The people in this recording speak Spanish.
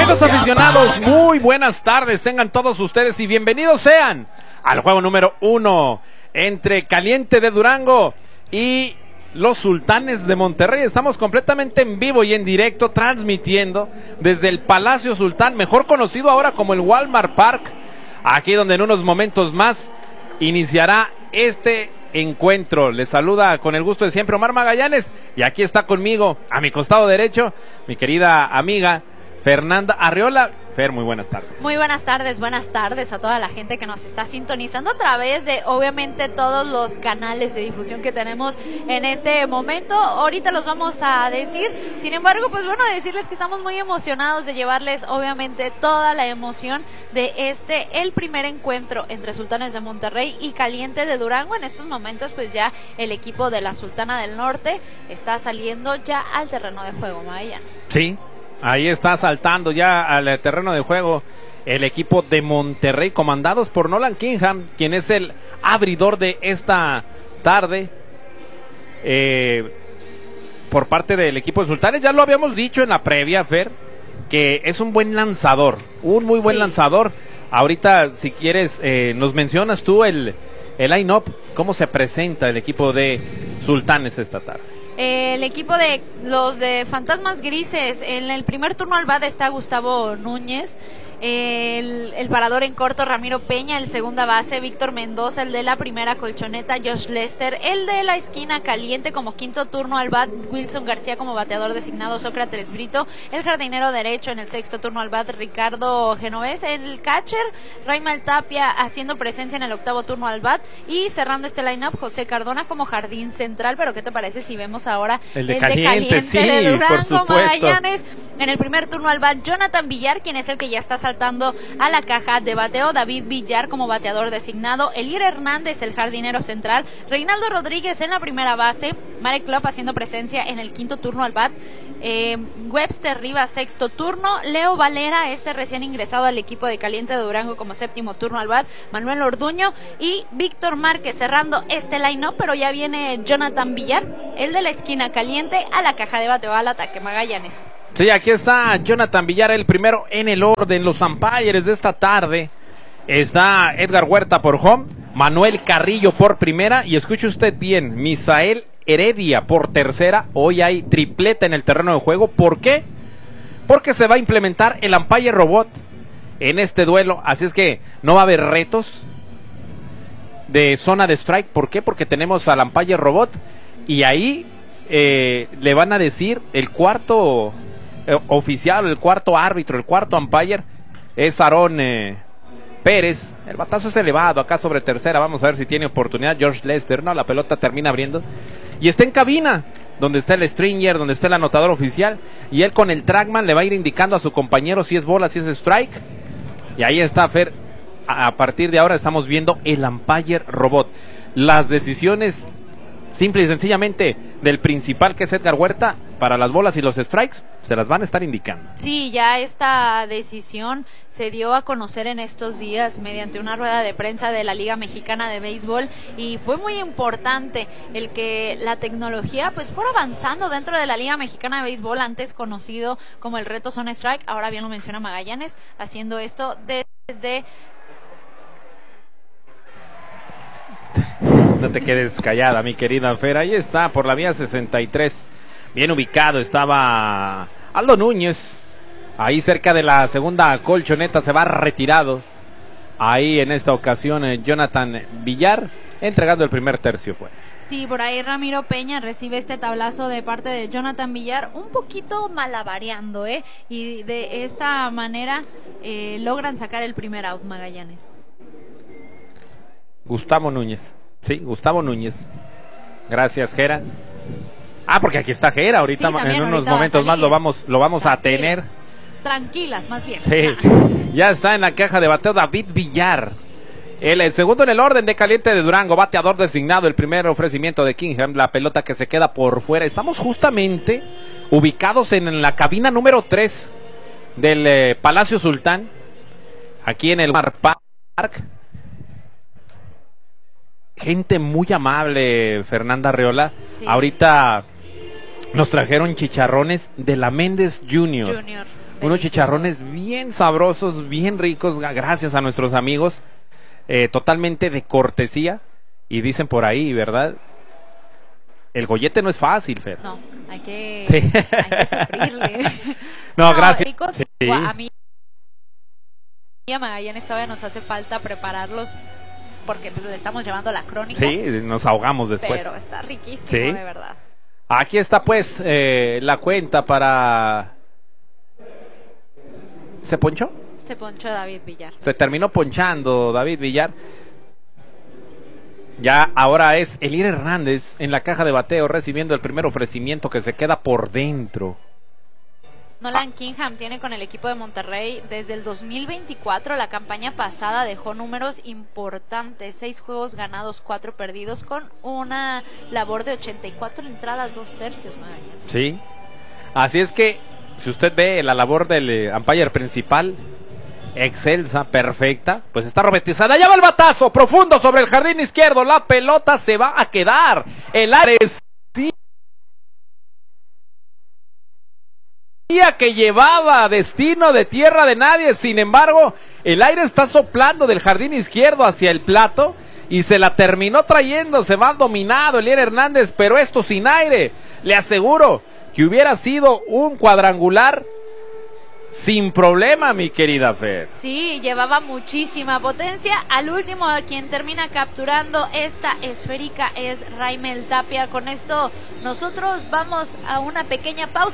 Amigos aficionados, muy buenas tardes, tengan todos ustedes y bienvenidos sean al juego número 1 entre Caliente de Durango y los Sultanes de Monterrey. Estamos completamente en vivo y en directo transmitiendo desde el Palacio Sultán, mejor conocido ahora como el Walmart Park, aquí donde en unos momentos más iniciará este encuentro. Les saluda con el gusto de siempre Omar Magallanes y aquí está conmigo a mi costado derecho mi querida amiga Fernanda Arriola. Fer, muy buenas tardes. Muy buenas tardes a toda la gente que nos está sintonizando a través de, obviamente, todos los canales de difusión que tenemos en este momento. Ahorita los vamos a decir, sin embargo, pues bueno, decirles que estamos muy emocionados de llevarles, obviamente, toda la emoción de el primer encuentro entre Sultanes de Monterrey y Caliente de Durango. En estos momentos, pues ya el equipo de la Sultana del Norte está saliendo ya al terreno de juego, Magallanes. Sí. Ahí está saltando ya al terreno de juego el equipo de Monterrey, comandados por Nolan Kingham, quien es el abridor de esta tarde por parte del equipo de Sultanes. Ya lo habíamos dicho en la previa, Fer, que es un buen lanzador, un muy buen lanzador. Ahorita, si quieres, nos mencionas tú el line-up, cómo se presenta el equipo de Sultanes esta tarde. El equipo de los de Fantasmas Grises, en el primer turno al bat está Gustavo Núñez, el parador en corto Ramiro Peña, el segunda base Víctor Mendoza, el de la primera colchoneta Josh Lester, el de la esquina caliente como quinto turno al bat Wilson García, como bateador designado Sócrates Brito, el jardinero derecho en el sexto turno al bat Ricardo Genovés, el catcher Raimel Tapia haciendo presencia en el octavo turno al bat y cerrando este lineup José Cardona como jardín central. Pero ¿qué te parece si vemos ahora el de Caliente sí, de Durango, por supuesto. Magallanes? En el primer turno al bat, Jonathan Villar, quien es el que ya está saltando a la caja de bateo. David Villar como bateador designado. Elir Hernández, el jardinero central. Reinaldo Rodríguez en la primera base. Marek Klopp haciendo presencia en el quinto turno al bat. Webster Rivas, sexto turno. Leo Valera, recién ingresado al equipo de Caliente de Durango como séptimo turno al bat. Manuel Orduño y Víctor Márquez cerrando este line-up, pero ya viene Jonathan Villar, el de la esquina caliente, a la caja de bateo al ataque, Magallanes. Sí, aquí está Jonathan Villar, el primero en el orden. Los umpires de esta tarde está Edgar Huerta por home, Manuel Carrillo por primera y escuche usted bien, Misael Heredia por tercera. Hoy hay tripleta en el terreno de juego. ¿Por qué? Porque se va a implementar el umpire robot en este duelo, así es que no va a haber retos de zona de strike. ¿Por qué? Porque tenemos al umpire robot y ahí le van a decir el cuarto oficial, el cuarto árbitro, el cuarto umpire es Aarón Pérez. El batazo es elevado acá sobre tercera, vamos a ver si tiene oportunidad George Lester. No, la pelota termina abriendo y está en cabina donde está el stringer, donde está el anotador oficial, y él con el trackman le va a ir indicando a su compañero si es bola, si es strike. Y ahí está, Fer. A partir de ahora estamos viendo el umpire robot. Las decisiones simple y sencillamente del principal, que es Edgar Huerta, para las bolas y los strikes, se las van a estar indicando. Sí, ya esta decisión se dio a conocer en estos días mediante una rueda de prensa de la Liga Mexicana de Béisbol, y fue muy importante el que la tecnología pues fuera avanzando dentro de la Liga Mexicana de Béisbol, antes conocido como el reto Zone Strike. Ahora bien lo menciona Magallanes, haciendo esto desde... No te quedes callada, mi querida Fer. Ahí está, por la vía 63. Bien ubicado estaba Aldo Núñez. Ahí cerca de la segunda colchoneta se va retirado. Ahí en esta ocasión Jonathan Villar entregando el primer tercio fuera. Sí, por ahí Ramiro Peña recibe este tablazo de parte de Jonathan Villar, un poquito malabareando, y de esta manera logran sacar el primer out, Magallanes. Gustavo Núñez. Sí, Gustavo Núñez. Gracias, Gera. Porque aquí está Gera. Ahorita, sí, en unos momentos más lo vamos a tener. Tranquilas, más bien. Sí, ya está en la caja de bateo David Villar. El segundo en el orden de Caliente de Durango, bateador designado. El primer ofrecimiento de Kingham, la pelota que se queda por fuera. Estamos justamente ubicados en la cabina número 3 del Palacio Sultán, aquí en el Walmart Park. Gente muy amable, Fernanda Arriola. Sí. Ahorita nos trajeron chicharrones de la Méndez Junior. Unos chicharrones bien sabrosos, bien ricos, gracias a nuestros amigos, totalmente de cortesía. Y dicen por ahí, ¿verdad? El gollete no es fácil, Fer. No, hay que sufrirle. No, gracias. Ricos, sí. A mí y a Magallanes todavía nos hace falta prepararlos porque pues, le estamos llevando la crónica. Sí, nos ahogamos después. Pero está riquísimo, sí. De verdad. Aquí está pues la cuenta para... ¿Se ponchó? Se ponchó David Villar. Se terminó ponchando David Villar. Ya ahora es Elier Hernández en la caja de bateo recibiendo el primer ofrecimiento que se queda por dentro. Nolan Kingham tiene con el equipo de Monterrey desde el 2024. La campaña pasada dejó números importantes. 6 juegos ganados, 4 perdidos, con una labor de 84 entradas, 2/3, Magallanes. Sí. Así es que, si usted ve la labor del umpire principal, excelsa, perfecta, pues está robotizada. Ya va el batazo profundo sobre el jardín izquierdo. La pelota se va a quedar. El aire sí que llevaba destino de tierra de nadie. Sin embargo, el aire está soplando del jardín izquierdo hacia el plato y se la terminó trayendo. Se va dominado Elier Hernández, pero esto sin aire. Le aseguro que hubiera sido un cuadrangular sin problema, mi querida Fer. Sí, llevaba muchísima potencia. Al último, quien termina capturando esta esférica es Raimel Tapia. Con esto nosotros vamos a una pequeña pausa.